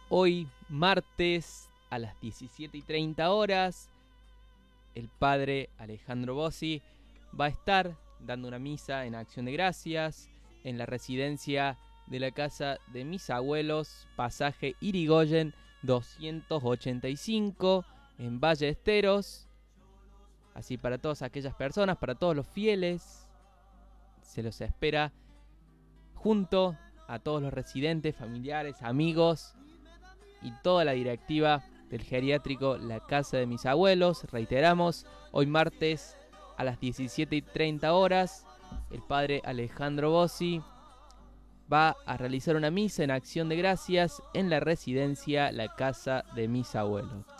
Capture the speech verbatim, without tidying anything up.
Hoy, martes, a las diecisiete y treinta horas, el padre Alejandro Bossi va a estar dando una misa en acción de gracias en la residencia de la casa de mis abuelos, pasaje Irigoyen doscientos ochenta y cinco, en Ballesteros. Así para todas aquellas personas, para todos los fieles, se los espera junto a todos los residentes, familiares, amigos y toda la directiva del geriátrico La Casa de Mis Abuelos. Reiteramos, hoy martes a las diecisiete y treinta horas, el padre Alejandro Bossi va a realizar una misa en acción de gracias en la residencia La Casa de Mis Abuelos.